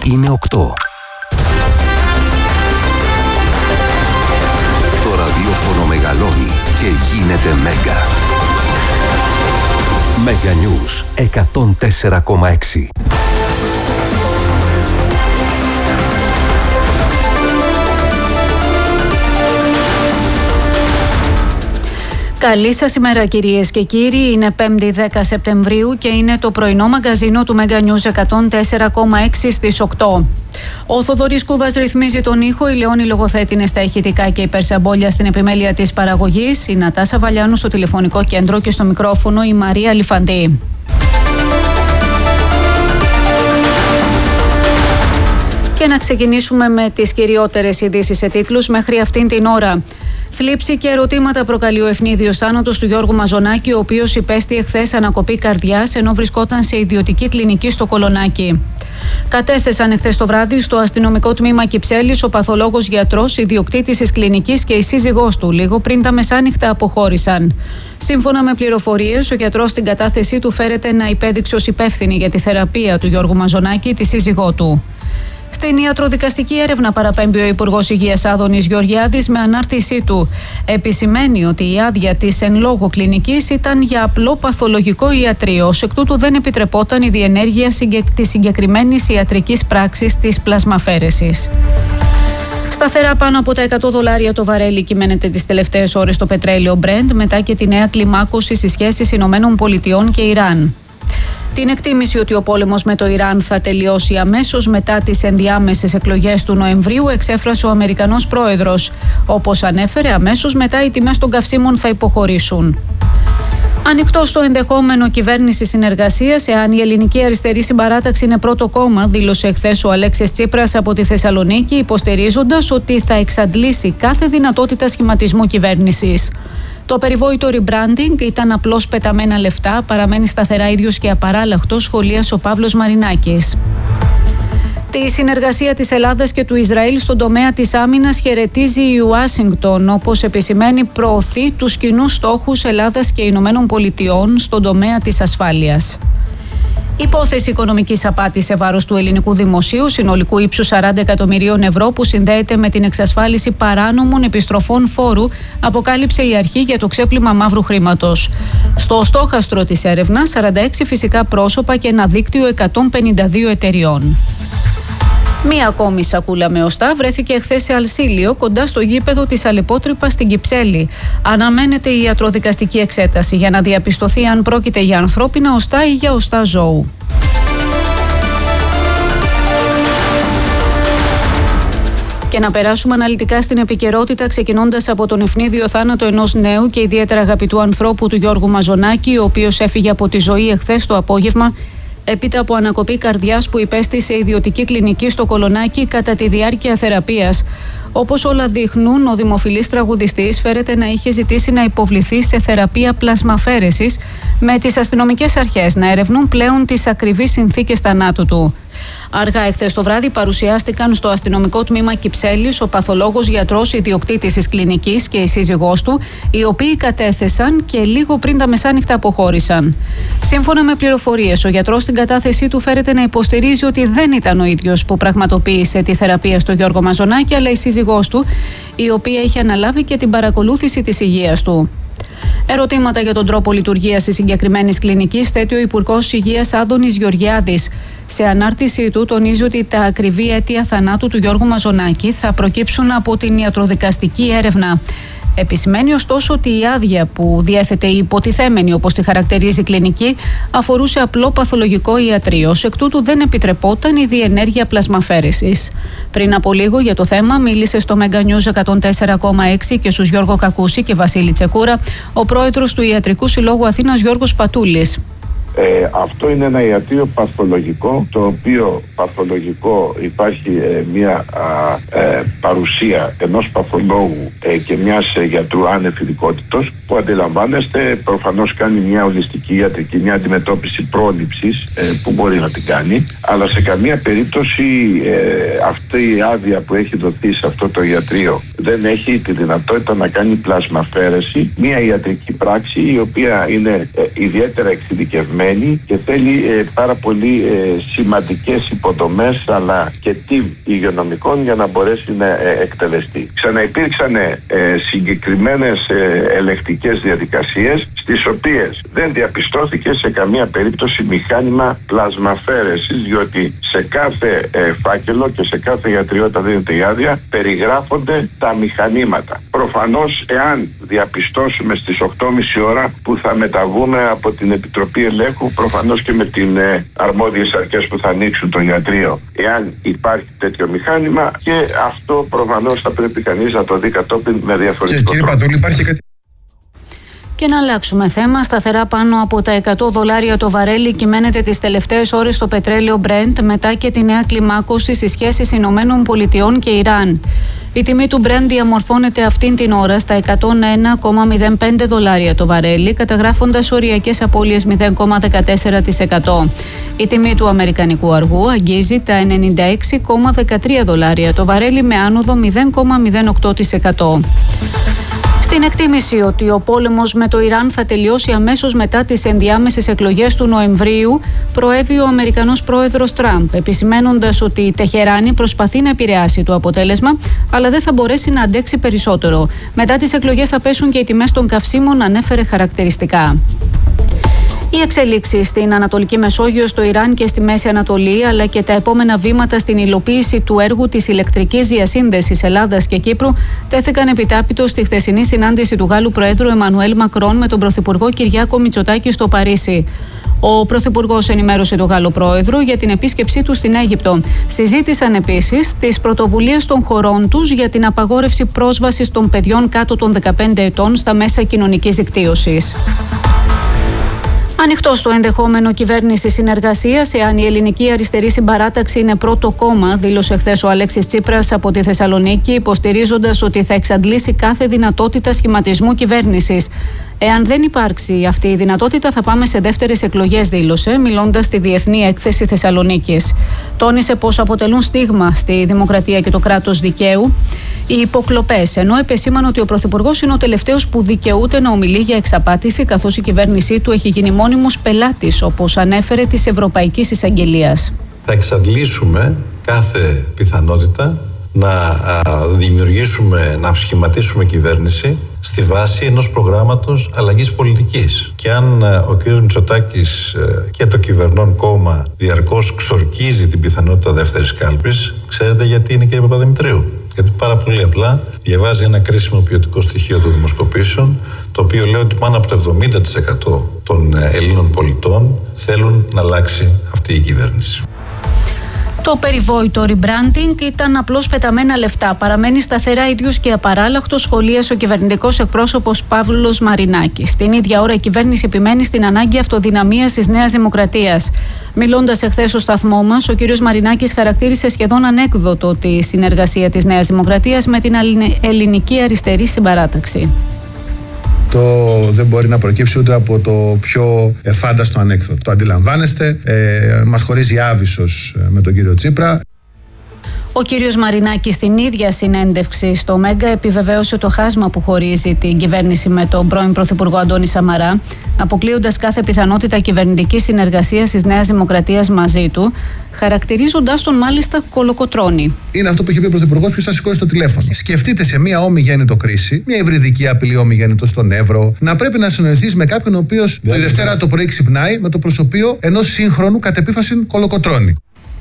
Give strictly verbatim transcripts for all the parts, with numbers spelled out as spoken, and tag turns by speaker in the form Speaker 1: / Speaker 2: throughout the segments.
Speaker 1: είναι οκτώ. Το ραδιόφωνο μεγαλώνει και γίνεται Μέγκα. Μέγκα News εκατόν τέσσερα κόμμα έξι.
Speaker 2: Καλή σας ημέρα κυρίες και κύριοι, είναι πέμπτη δέκα Σεπτεμβρίου και είναι το πρωινό μαγκαζίνο του Μέγκα News εκατόν τέσσερα κόμμα έξι στις οκτώ. Ο Θοδωρής Κούβας ρυθμίζει τον ήχο, η Λεόνη Λογοθέτη είναι στα ηχητικά και η Περσαμπόλια στην επιμέλεια της παραγωγής, η Νατάσα Βαλιάνου στο τηλεφωνικό κέντρο και στο μικρόφωνο η Μαρία Λιφαντή. Και να ξεκινήσουμε με τις κυριότερες ειδήσεις σε τίτλους μέχρι αυτήν την ώρα. Θλίψη και ερωτήματα προκαλεί ο ευνίδιος θάνατος του Γιώργου Μαζονάκη, ο οποίος υπέστη εχθές ανακοπή καρδιάς ενώ βρισκόταν σε ιδιωτική κλινική στο Κολονάκι. Κατέθεσαν εχθές το βράδυ στο αστυνομικό τμήμα Κυψέλης ο παθολόγος γιατρός, ιδιοκτήτης της κλινικής και η σύζυγός του. Λίγο πριν τα μεσάνυχτα αποχώρησαν. Σύμφωνα με πληροφορίες, ο γιατρός στην κατάθεσή του φέρεται να υπέδειξε ως υπεύθυνη για τη θεραπεία του Γιώργου Μαζονάκη τη σύζυγό του. Στην ιατροδικαστική έρευνα παραπέμπει ο Υπουργός Υγείας Άδωνης Γεωργιάδης με ανάρτησή του. Επισημαίνει ότι η άδεια της εν λόγω κλινικής ήταν για απλό παθολογικό ιατρείο. Ως εκ τούτου δεν επιτρεπόταν η διενέργεια της συγκεκριμένης ιατρικής πράξης της πλασμαφέρεσης. Σταθερά πάνω από τα εκατό δολάρια το βαρέλι κυμαίνεται τις τελευταίες ώρες το πετρέλαιο Brent μετά και τη νέα κλιμάκωση στις σχέσεις Ηνωμένων Πολιτειών και Ιράν. Την εκτίμηση ότι ο πόλεμος με το Ιράν θα τελειώσει αμέσως μετά τις ενδιάμεσες εκλογές του Νοεμβρίου εξέφρασε ο Αμερικανός πρόεδρος. Όπως ανέφερε, αμέσως μετά οι τιμές των καυσίμων θα υποχωρήσουν. Ανοιχτό στο ενδεχόμενο κυβέρνηση συνεργασίας, εάν η Ελληνική Αριστερή Συμπαράταξη είναι πρώτο κόμμα, δήλωσε εχθές ο Αλέξης Τσίπρας από τη Θεσσαλονίκη, υποστηρίζοντας ότι θα εξαντλήσει κάθε δυνατότητα σχηματισμού κυβέρνησης. Το περιβόητο rebranding ήταν απλώς πεταμένα λεφτά, παραμένει σταθερά ίδιος και απαράλλαχτος, σχολίασε ο Παύλος Μαρινάκης. Τη συνεργασία της Ελλάδας και του Ισραήλ στον τομέα της άμυνας χαιρετίζει η Ουάσιγκτον, όπως επισημαίνει προωθεί τους κοινούς στόχους Ελλάδας και Ηνωμένων Πολιτειών στον τομέα της ασφάλειας. Υπόθεση οικονομικής απάτης σε βάρος του ελληνικού δημοσίου συνολικού ύψους σαράντα εκατομμυρίων ευρώ που συνδέεται με την εξασφάλιση παράνομων επιστροφών φόρου, αποκάλυψε η αρχή για το ξέπλυμα μαύρου χρήματος. Στο στόχαστρο της έρευνας, σαράντα έξι φυσικά πρόσωπα και ένα δίκτυο εκατόν πενήντα δύο εταιριών. Μία ακόμη σακούλα με οστά βρέθηκε εχθές σε Αλσίλιο, κοντά στο γήπεδο της Αλεπότρυπας στην Κυψέλη. Αναμένεται η ιατροδικαστική εξέταση για να διαπιστωθεί αν πρόκειται για ανθρώπινα οστά ή για οστά ζώου. Και να περάσουμε αναλυτικά στην επικαιρότητα, ξεκινώντας από τον ευνίδιο θάνατο ενός νέου και ιδιαίτερα αγαπητού ανθρώπου του Γιώργου Μαζονάκη, ο οποίος έφυγε από τη ζωή εχθές το απόγευμα έπειτα από ανακοπή καρδιάς που υπέστη σε ιδιωτική κλινική στο Κολονάκι κατά τη διάρκεια θεραπείας. Όπως όλα δείχνουν, ο δημοφιλής τραγουδιστής φέρεται να είχε ζητήσει να υποβληθεί σε θεραπεία πλασμαφέρεσης, με τις αστυνομικές αρχές να ερευνούν πλέον τις ακριβείς συνθήκες θανάτου του. Αργά εχθές το βράδυ παρουσιάστηκαν στο αστυνομικό τμήμα Κυψέλης ο παθολόγος γιατρός ιδιοκτήτης της κλινικής και η σύζυγός του, οι οποίοι κατέθεσαν και λίγο πριν τα μεσάνυχτα αποχώρησαν. Σύμφωνα με πληροφορίες, ο γιατρός στην κατάθεσή του φέρεται να υποστηρίζει ότι δεν ήταν ο ίδιος που πραγματοποίησε τη θεραπεία στο Γιώργο Μαζονάκη, αλλά η σύζυγός του, η οποία είχε αναλάβει και την παρακολούθηση της υγείας του. Ερωτήματα για τον τρόπο λειτουργίας της συγκεκριμένης κλινικής θέτει ο Υπουργός Υγείας Άδωνης Γεωργιάδης. Σε ανάρτησή του τονίζει ότι τα ακριβή αίτια θανάτου του Γιώργου Μαζονάκη θα προκύψουν από την ιατροδικαστική έρευνα. Επισημαίνει ωστόσο ότι η άδεια που διέθετε η υποτιθέμενη, όπως τη χαρακτηρίζει η κλινική, αφορούσε απλό παθολογικό ιατρείο. Εκ τούτου δεν επιτρεπόταν η διενέργεια πλασμαφέρεσης. Πριν από λίγο για το θέμα μίλησε στο Μέγκα News εκατόν τέσσερα κόμμα έξι και στους Γιώργο Κακούση και Βασίλη Τσεκούρα ο πρόεδρος του Ιατρικού Συλλόγου Αθήνας Γιώργος Πατούλης.
Speaker 3: Ε, αυτό είναι ένα ιατρείο παθολογικό, το οποίο παθολογικό υπάρχει ε, μια α, ε, παρουσία ενός παθολόγου ε, και μιας ε, γιατρού άνευ ειδικότητος, που αντιλαμβάνεστε προφανώς κάνει μια ολιστική ιατρική, μια αντιμετώπιση πρόληψης ε, που μπορεί να την κάνει, αλλά σε καμία περίπτωση ε, αυτή η άδεια που έχει δοθεί σε αυτό το ιατρείο δεν έχει τη δυνατότητα να κάνει πλασμαφέρεση, μια ιατρική πράξη η οποία είναι ε, ιδιαίτερα εξειδικευμένη μένει και θέλει ε, πάρα πολύ ε, σημαντικές υποδομές αλλά και team υγειονομικών για να μπορέσει να ε, εκτελεστεί. Ξαναυπήρξαν ε, συγκεκριμένες ε, ελεκτικές διαδικασίες στις οποίες δεν διαπιστώθηκε σε καμία περίπτωση μηχάνημα πλασμαφέρεσης, διότι σε κάθε ε, φάκελο και σε κάθε ιατριότητα δίνεται η άδεια περιγράφονται τα μηχανήματα. Προφανώς εάν διαπιστώσουμε στις οκτώ και μισή ώρα που θα μεταβούμε από την Επιτροπή Ελέγχου, προφανώς και με την ε, αρμόδιες αρχές που θα ανοίξουν το ιατρείο, εάν υπάρχει τέτοιο μηχάνημα, και αυτό προφανώς θα πρέπει κανείς να το δει κατόπιν με διαφορετικό
Speaker 4: και, κύριε
Speaker 3: τρόπο.
Speaker 4: Παντούλη, υπάρχει κάτι...
Speaker 2: Και να αλλάξουμε θέμα. Σταθερά πάνω από τα εκατό δολάρια το βαρέλι κυμαίνεται τις τελευταίες ώρες στο πετρέλαιο Brent μετά και τη νέα κλιμάκωση στις σχέσεις Ηνωμένων Πολιτειών και Ιράν. Η τιμή του Brent διαμορφώνεται αυτήν την ώρα στα εκατόν ένα κόμμα μηδέν πέντε δολάρια το βαρέλι, καταγράφοντας οριακές απώλειες μηδέν κόμμα δεκατέσσερα τοις εκατό. Η τιμή του αμερικανικού αργού αγγίζει τα ενενήντα έξι κόμμα δεκατρία δολάρια το βαρέλι, με άνοδο μηδέν κόμμα μηδέν οκτώ τοις εκατό. Στην εκτίμηση ότι ο πόλεμος με το Ιράν θα τελειώσει αμέσως μετά τις ενδιάμεσες εκλογές του Νοεμβρίου, προέβη ο Αμερικανός πρόεδρος Τραμπ, επισημαίνοντας ότι η Τεχεράνη προσπαθεί να επηρεάσει το αποτέλεσμα, αλλά δεν θα μπορέσει να αντέξει περισσότερο. Μετά τις εκλογές θα πέσουν και οι τιμές των καυσίμων, ανέφερε χαρακτηριστικά. Οι εξελίξεις στην Ανατολική Μεσόγειο, στο Ιράν και στη Μέση Ανατολή, αλλά και τα επόμενα βήματα στην υλοποίηση του έργου της ηλεκτρικής διασύνδεσης Ελλάδας και Κύπρου τέθηκαν επιτάπητος στη χθεσινή συνάντηση του Γάλλου Προέδρου Εμμανουέλ Μακρόν με τον Πρωθυπουργό Κυριάκο Μητσοτάκη στο Παρίσι. Ο Πρωθυπουργός ενημέρωσε τον Γάλλο Πρόεδρο για την επίσκεψή του στην Αίγυπτο. Συζήτησαν επίσης τις πρωτοβουλίες των χωρών τους για την απαγόρευση πρόσβασης των παιδιών κάτω των δεκαπέντε ετών στα μέσα κοινωνικής δικτύωσης. Ανοιχτό στο ενδεχόμενο κυβέρνηση συνεργασίας, εάν η Ελληνική Αριστερή Συμπαράταξη είναι πρώτο κόμμα, δήλωσε χθες ο Αλέξης Τσίπρας από τη Θεσσαλονίκη, υποστηρίζοντας ότι θα εξαντλήσει κάθε δυνατότητα σχηματισμού κυβέρνησης. Εάν δεν υπάρξει αυτή η δυνατότητα, θα πάμε σε δεύτερες εκλογές, δήλωσε, μιλώντας στη Διεθνή Έκθεση Θεσσαλονίκης. Τόνισε πως αποτελούν στίγμα στη δημοκρατία και το κράτος δικαίου οι υποκλοπές, ενώ επεσήμανε ότι ο Πρωθυπουργός είναι ο τελευταίος που δικαιούται να ομιλεί για εξαπάτηση, καθώς η κυβέρνησή του έχει γίνει μόνιμος πελάτης, όπως ανέφερε, της Ευρωπαϊκής Εισαγγελίας.
Speaker 5: Θα εξαντλήσουμε κάθε πιθανότητα να δημιουργήσουμε, να σχηματίσουμε κυβέρνηση στη βάση ενός προγράμματος αλλαγής πολιτικής. Και αν ο κ. Μητσοτάκης και το κυβερνών κόμμα διαρκώς ξορκίζει την πιθανότητα δεύτερης κάλπης, ξέρετε γιατί είναι, κ. Παπαδημητρίου? Γιατί πάρα πολύ απλά διαβάζει ένα κρίσιμο ποιοτικό στοιχείο των δημοσκοπήσεων, το οποίο λέει ότι πάνω από το εβδομήντα τοις εκατό των Ελλήνων πολιτών θέλουν να αλλάξει αυτή η κυβέρνηση.
Speaker 2: Το περιβόητο rebranding ήταν απλώς πεταμένα λεφτά. Παραμένει σταθερά ίδιος και απαράλλαχτος, σχολίασε ο κυβερνητικός εκπρόσωπος Παύλος Μαρινάκης. Την ίδια ώρα η κυβέρνηση επιμένει στην ανάγκη αυτοδυναμίας της Νέας Δημοκρατίας. Μιλώντας εχθές στο σταθμό μας, ο κ. Μαρινάκης χαρακτήρισε σχεδόν ανέκδοτο τη συνεργασία της Νέας Δημοκρατίας με την Ελληνική Αριστερή Συμπαράταξη.
Speaker 4: Το δεν μπορεί να προκύψει ούτε από το πιο εφάνταστο ανέκδοτο. Το αντιλαμβάνεστε, ε, μας χωρίζει άβυσσος με τον κύριο Τσίπρα.
Speaker 2: Ο κύριος Μαρινάκης στην ίδια συνέντευξη στο Μέγκα επιβεβαίωσε το χάσμα που χωρίζει την κυβέρνηση με τον πρώην Πρωθυπουργό Αντώνη Σαμαρά, αποκλείοντας κάθε πιθανότητα κυβερνητικής συνεργασίας της Νέας Δημοκρατίας μαζί του, χαρακτηρίζοντας τον μάλιστα κολοκοτρώνη.
Speaker 4: Είναι αυτό που είχε πει ο Πρωθυπουργός, ποιος θα σηκώσει το τηλέφωνο. Σκεφτείτε σε μια ομιγέννητο κρίση, μια υβριδική απειλή ομιγέννητο στον Εύρο, να πρέπει να συνοηθείς με κάποιον ο οποίος τη Δευτέρα το πρωί ξυπνάει με το προσωπείο ενός σύγχρονου κατ' επίφαση κολοκοτρώνη.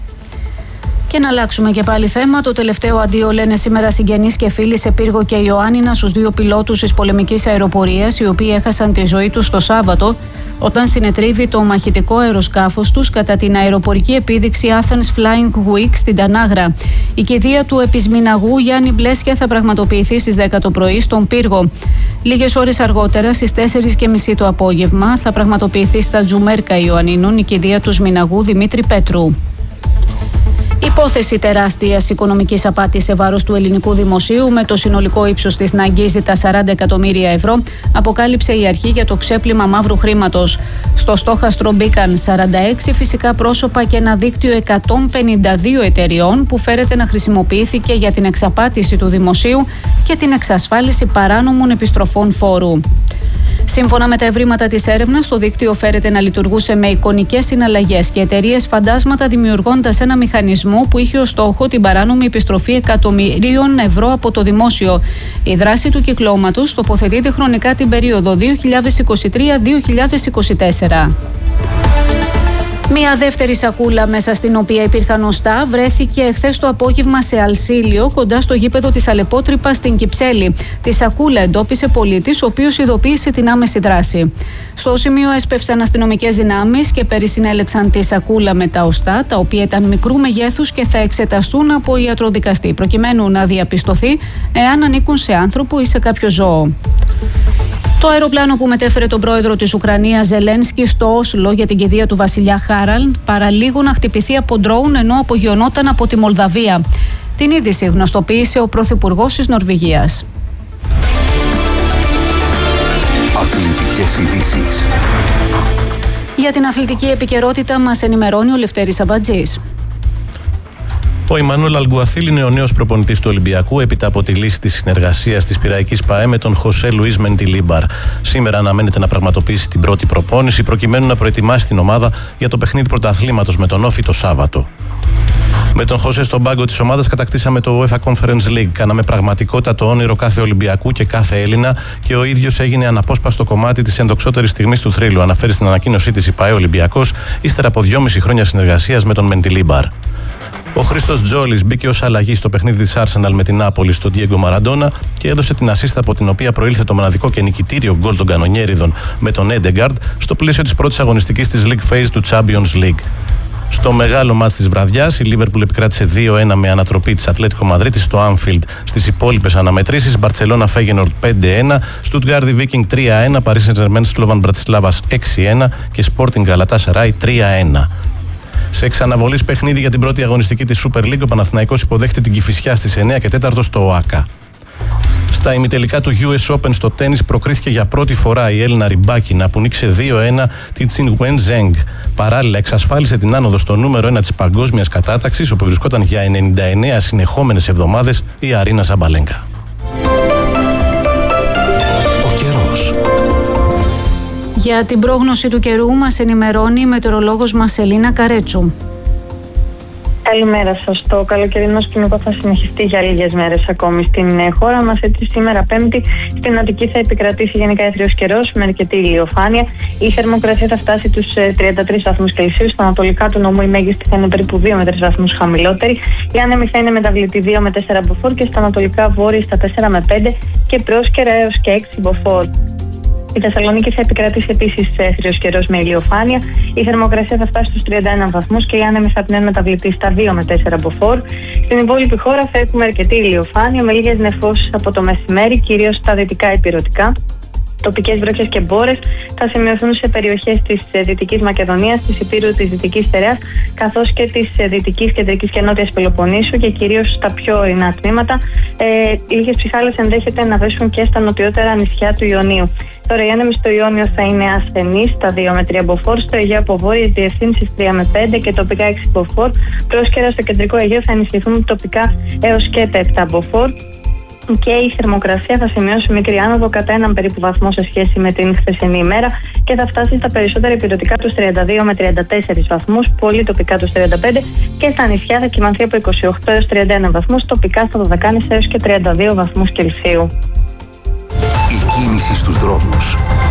Speaker 2: Και να αλλάξουμε και πάλι θέμα. Το τελευταίο αντίο λένε σήμερα συγγενείς και φίλοι σε Πύργο και Ιωάννινα στους δύο πιλότους της πολεμικής αεροπορίας, οι οποίοι έχασαν τη ζωή τους το Σάββατο όταν συνετρίβει το μαχητικό αεροσκάφος τους κατά την αεροπορική επίδειξη Athens Flying Week στην Τανάγρα. Η κηδεία του επισμηναγού Γιάννη Μπλέσια θα πραγματοποιηθεί στις δέκα το πρωί στον Πύργο. Λίγες ώρες αργότερα, στις τέσσερις και μισή το απόγευμα, θα πραγματοποιηθεί στα Τζουμέρκα Ιωαννίνων η κηδεία του σμηναγού Δημήτρη Πέτρου. Υπόθεση τεράστιας οικονομικής απάτης σε βάρος του ελληνικού δημοσίου, με το συνολικό ύψος της να αγγίζει τα σαράντα εκατομμύρια ευρώ, αποκάλυψε η αρχή για το ξέπλυμα μαύρου χρήματος. Στο στόχαστρο μπήκαν σαράντα έξι φυσικά πρόσωπα και ένα δίκτυο εκατόν πενήντα δύο εταιριών που φέρεται να χρησιμοποιήθηκε για την εξαπάτηση του δημοσίου και την εξασφάλιση παράνομων επιστροφών φόρου. Σύμφωνα με τα ευρήματα της έρευνας, το δίκτυο φέρεται να λειτουργούσε με εικονικές συναλλαγές και εταιρείες φαντάσματα, δημιουργώντας ένα μηχανισμό που είχε ως στόχο την παράνομη επιστροφή εκατομμυρίων ευρώ από το δημόσιο. Η δράση του κυκλώματος τοποθετείται χρονικά την περίοδο δύο χιλιάδες είκοσι τρία με δύο χιλιάδες είκοσι τέσσερα. Μία δεύτερη σακούλα μέσα στην οποία υπήρχαν οστά βρέθηκε εχθές το απόγευμα σε Αλσίλιο, κοντά στο γήπεδο της Αλεπότρυπας στην Κυψέλη. Τη σακούλα εντόπισε πολίτης, ο οποίος ειδοποίησε την άμεση δράση. Στο σημείο έσπευσαν αστυνομικές δυνάμεις και περισυνέλεξαν τη σακούλα με τα οστά, τα οποία ήταν μικρού μεγέθους και θα εξεταστούν από ιατροδικαστή, προκειμένου να διαπιστωθεί εάν ανήκουν σε άνθρωπο ή σε κάποιο ζώο. Το αεροπλάνο που μετέφερε τον πρόεδρο της Ουκρανίας Ζελένσκι στο Όσλο για την κηδεία του βασιλιά Χάραλντ παραλίγο να χτυπηθεί από ντρόουν ενώ απογειωνόταν από τη Μολδαβία. Την είδηση γνωστοποίησε ο πρωθυπουργός της Νορβηγίας.
Speaker 1: Αθλητικές ειδήσεις.
Speaker 2: Για την αθλητική επικαιρότητα μας ενημερώνει ο Λευτέρης Αμπατζής.
Speaker 6: Ο Ιμανουέλ Αλγκουαθίλ είναι ο νέος προπονητής του Ολυμπιακού έπειτα από τη λύση της συνεργασίας της Πειραϊκής ΠΑΕ με τον Χωσέ Λουίς Μεντιλίμπαρ. Σήμερα αναμένεται να πραγματοποιήσει την πρώτη προπόνηση προκειμένου να προετοιμάσει την ομάδα για το παιχνίδι πρωταθλήματος με τον Όφη το Σάββατο. Με τον Χωσέ στον πάγκο της ομάδας κατακτήσαμε το UEFA Conference League. Κάναμε πραγματικότητα το όνειρο κάθε Ολυμπιακού και κάθε Έλληνα και ο ίδιος έγινε αναπόσπαστο κομμάτι της ενδοξότερης στιγμής του θρύλου, αναφέρει στην ανακοίνωσή της η ΠΑΕ Ολυμπιακός ύστερα από δυόμιση χρόνια συνεργασίας με τον Μεντιλίμπαρ. Ο Χρήστος Τζόλης μπήκε ως αλλαγή στο παιχνίδι της Arsenal με την Νάπολη στο Diego Maradona και έδωσε την ασίστα από την οποία προήλθε το μοναδικό και νικητήριο γκολ των κανονιέριδων με τον Έντεγκαρντ στο πλαίσιο της πρώτης αγωνιστικής της League Phase του Champions League. Στο μεγάλο μάτς της βραδιάς, η Liverpool επικράτησε δύο ένα με ανατροπή της Ατλέτικο Μαδρίτης στο Anfield. Στις υπόλοιπες αναμετρήσεις, Μπαρτσελώνα Φέγενορντ πέντε ένα, Στουτγκάρδι Βίκινγκ τρία ένα, Παρί Σεντζερμέν Σλόβαν Μπρατισλάβας έξι ένα και Sporting Γαλατάσαράι τρία ένα. Σε εξαναβολής παιχνίδι για την πρώτη αγωνιστική της Super League, ο Παναθηναϊκός υποδέχεται την Κηφισιά στις εννιά και τέσσερα στο ΟΑΚΑ. Στα ημιτελικά του γιου ες Open στο τένις προκρίθηκε για πρώτη φορά η Έλληνα Ριμπάκινα που νίκησε δύο ένα τη Τσιν Γουέν Ζέγκ. Παράλληλα εξασφάλισε την άνοδο στο νούμερο ένα της παγκόσμιας κατάταξης, όπου βρισκόταν για ενενήντα εννέα συνεχόμενες εβδομάδες η Αρίνα Ζαμπαλέγκα.
Speaker 2: Για την πρόγνωση του καιρού μας ενημερώνει η μετεωρολόγος μας Σελίνα Καρέτσου.
Speaker 7: Καλημέρα σας. Το καλοκαιρινό σκηνικό θα συνεχιστεί για λίγες μέρες ακόμη στην χώρα μας. Έτσι, σήμερα Πέμπτη στην Αττική θα επικρατήσει γενικά έθριος καιρός με αρκετή ηλιοφάνεια. Η θερμοκρασία θα φτάσει τους τριάντα τρεις βαθμούς Κελσίου. Στα ανατολικά του νομού η μέγιστη θα είναι περίπου δύο με τρεις βαθμούς χαμηλότερη. Η άνεμη θα είναι μεταβλητή δύο με τέσσερα μποφόρ και στα ανατολικά βόρεια στα τέσσερα με πέντε και πρόσκαιρα έως και έξι μποφόρ. Η Θεσσαλονίκη θα επικρατήσει επίσης έθριος καιρός με ηλιοφάνεια. Η θερμοκρασία θα φτάσει στους τριάντα ένα βαθμούς και οι άνεμοι θα πνέουν μεταβλητή στα δύο με τέσσερα μποφόρ. Στην υπόλοιπη χώρα θα έχουμε αρκετή ηλιοφάνεια με λίγες νεφώσεις από το μεσημέρι, κυρίως στα δυτικά υπηρετικά. Τοπικές βροχές και μπόρες θα σημειωθούν σε περιοχές της Δυτικής Μακεδονίας, της Υπήρου, της Δυτικής Στερεάς, καθώς και της Δυτικής, Κεντρικής και Νότιας Πελοποννήσου και κυρίως στα πιο ορεινά τμήματα. Ε, λίγες ψυχάλες ενδέχεται να βέσουν και στα νοτιότερα νησιά του Ιωνίου. Τώρα η άνεμη στο Ιόνιο θα είναι ασθενή στα δύο με τρία μποφόρ, στο Αιγαίο από βόρειες διευθύνσεις τρία με πέντε και τοπικά έξι μποφόρ. Πρόσκαιρα στο κεντρικό Αιγαίο θα ενισχυθούν τοπικά έως και τα επτά μποφόρ. Και η θερμοκρασία θα σημειώσει μικρή άνοδο κατά έναν περίπου βαθμό σε σχέση με την χθεσινή ημέρα και θα φτάσει στα περισσότερα υπηρετικά τους τριάντα δύο με τριάντα τέσσερα βαθμούς, πολύ τοπικά τους τριάντα πέντε και στα νησιά θα κυμανθεί από είκοσι οκτώ έως τριάντα ένα βαθμούς, τοπικά στα Δωδεκάνησα έως και τριάντα δύο βαθμούς Κελσίου.
Speaker 1: Η κίνηση στους δρόμους.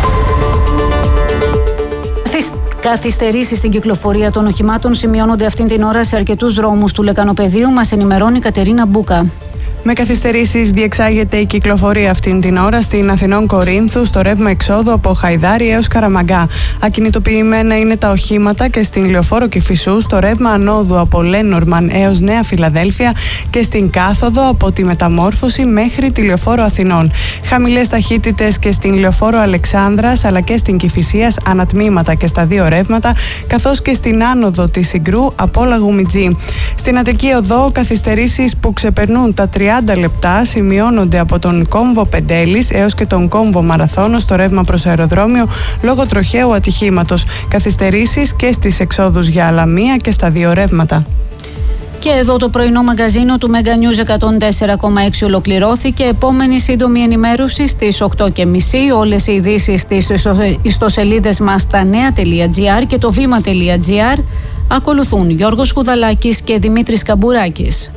Speaker 2: Καθυστερήσεις στην κυκλοφορία των οχημάτων σημειώνονται αυτήν την ώρα σε αρκετούς δρόμους του Λεκανοπεδίου, μας ενημερώνει η Κατερίνα Μπούκα.
Speaker 8: Με καθυστερήσεις διεξάγεται η κυκλοφορία αυτήν την ώρα στην Αθηνών Κορίνθου, στο ρεύμα εξόδου από Χαϊδάρι έως Καραμαγκά. Ακινητοποιημένα είναι τα οχήματα και στην Λεωφόρο Κηφισού, στο ρεύμα ανόδου από Λένορμαν έως Νέα Φιλαδέλφια και στην κάθοδο από τη Μεταμόρφωση μέχρι τη Λεωφόρο Αθηνών. Χαμηλές ταχύτητες και στην Λεωφόρο Αλεξάνδρας αλλά και στην Κηφισίας ανατμήματα και στα δύο ρεύματα, καθώς και στην άνοδο της Συγκρού από Λαγουμιτζή. Στην Αττική Οδό καθυστερήσεις που ξεπερνούν τα τριάντα λεπτά σημειώνονται από τον κόμβο Πεντέλης έως και τον κόμβο Μαραθώνο στο ρεύμα προς αεροδρόμιο λόγω τροχαίου ατυχήματος. Καθυστερήσεις και στις εξόδους για Αλαμία και στα δύο ρεύματα.
Speaker 2: Και εδώ το πρωινό μαγκαζίνο του Mega News εκατόν τέσσερα κόμμα έξι ολοκληρώθηκε. Επόμενη σύντομη ενημέρωση στις οκτώ και μισή. Όλες οι ειδήσεις στις ιστοσελίδες μας στα νέα τελεία τζι άρ και το βήμα τελεία τζι άρ. Ακολουθούν Γιώργος Χουδαλάκης και Δημήτρης Καμπουράκης.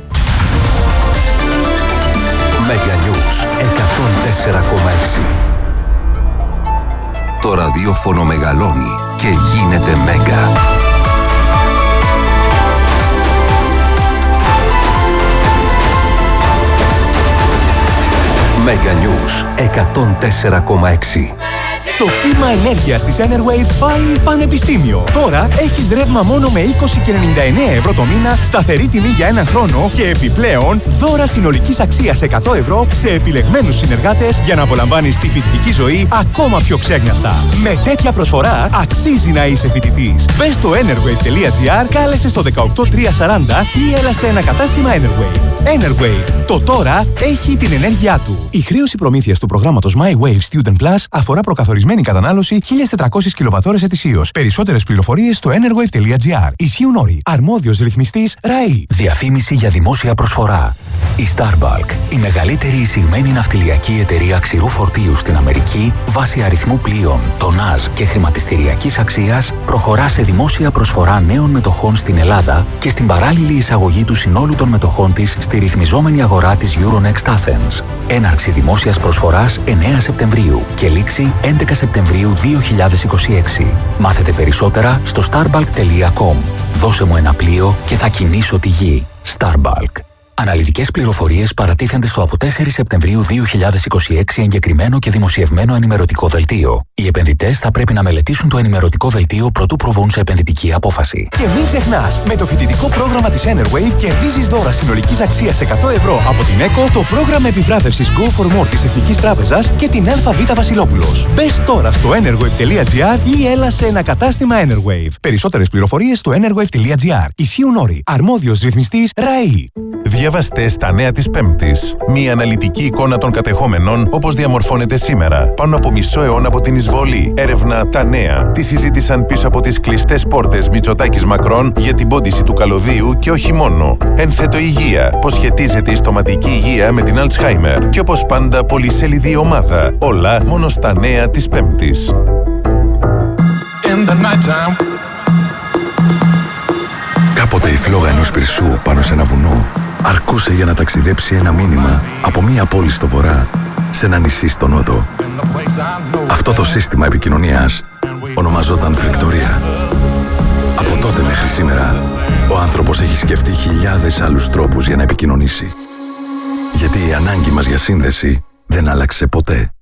Speaker 1: Mega News εκατόν τέσσερα κόμμα έξι. Το ραδιόφωνο μεγαλώνει και γίνεται Μέγκα. Mega News εκατόν τέσσερα κόμμα έξι.
Speaker 9: Το κύμα ενέργειας της Enerwave πάει πανεπιστήμιο. Τώρα έχεις ρεύμα μόνο με είκοσι και ενενήντα εννέα ευρώ το μήνα, σταθερή τιμή για έναν χρόνο και επιπλέον δώρα συνολικής αξίας εκατό ευρώ σε επιλεγμένους συνεργάτες για να απολαμβάνεις τη φοιτητική ζωή ακόμα πιο ξέγνιαστα. Με τέτοια προσφορά αξίζει να είσαι φοιτητής. Μπες στο enerwave τελεία τζι άρ, κάλεσε στο δεκαοκτώ τριακόσια σαράντα ή έλα σε ένα κατάστημα Enerwave. Enerwave. Το τώρα έχει την ενέργειά του. Η χρέωση προμήθειας του προγράμματος My Wave Student Plus αφορά προκαθορισμένη κατανάλωση χίλιες τετρακόσιες κιλοβατόρες ετησίως. Περισσότερες πληροφορίες στο enerwave τελεία τζι άρ. Ισχύουν όροι. Αρμόδιος ρυθμιστής ΡΑΗ.
Speaker 10: Διαφήμιση για δημόσια προσφορά. Η Starbulk, η μεγαλύτερη εισηγμένη ναυτιλιακή εταιρεία ξηρού φορτίου στην Αμερική, βάσει αριθμού πλοίων, τονάζ και χρηματιστηριακής αξίας, προχωρά σε δημόσια προσφορά νέων μετοχών στην Ελλάδα και στην παράλληλη εισαγωγή του συνόλου των μετοχών της στη ρυθμιζόμενη αγορά της Euronext Athens. Έναρξη δημόσιας προσφοράς εννέα Σεπτεμβρίου και λήξη έντεκα Σεπτεμβρίου δύο χιλιάδες είκοσι έξι. Μάθετε περισσότερα στο starbulk τελεία com. Δώσε μου ένα πλοίο και θα κινήσω τη γη. Starbulk. Αναλυτικές πληροφορίες παρατίθενται στο από τέσσερις Σεπτεμβρίου δύο χιλιάδες είκοσι έξι εγκεκριμένο και δημοσιευμένο ενημερωτικό δελτίο. Οι επενδυτές θα πρέπει να μελετήσουν το ενημερωτικό δελτίο προτού προβούν σε επενδυτική απόφαση.
Speaker 9: Και μην ξεχνάς, με το φοιτητικό πρόγραμμα της Enerwave κερδίζεις δώρα συνολικής αξίας εκατό ευρώ από την ΕΚΟ, το πρόγραμμα επιβράβευσης Go for More της Εθνικής Τράπεζας και την ΑΒ Βασιλόπουλος. Μπες τώρα στο enerwave τελεία τζι άρ ή έλα σε ένα κατάστημα Enerwave. Περισσότερες πληροφορίες στο enerwave τελεία τζι άρ. Ισχύουν όροι. Αρμόδιος ρυθμιστής ΡΑΗ.
Speaker 11: Διαβάστε στα νέα της Πέμπτης. Μία αναλυτική εικόνα των κατεχόμενων όπως διαμορφώνεται σήμερα. Πάνω από μισό αιώνα από την εισβολή. Έρευνα τα νέα. Τι συζήτησαν πίσω από τις κλειστές πόρτες Μητσοτάκης Μακρόν για την πόντιση του καλωδίου και όχι μόνο. Ένθετο υγεία. Πώς σχετίζεται η στοματική υγεία με την Αλτσχάιμερ. Και όπως πάντα πολυσέλιδη ομάδα. Όλα μόνο στα νέα της Πέμπτης.
Speaker 1: Κάποτε η φλόγα ενός πυρσού πάνω σε ένα βουνό αρκούσε για να ταξιδέψει ένα μήνυμα από μία πόλη στο βορρά σε ένα νησί στο νότο. Αυτό το σύστημα επικοινωνίας ονομαζόταν Βικτωρία. Από τότε μέχρι σήμερα, ο άνθρωπος έχει σκεφτεί χιλιάδες άλλους τρόπους για να επικοινωνήσει. Γιατί η ανάγκη μας για σύνδεση δεν άλλαξε ποτέ.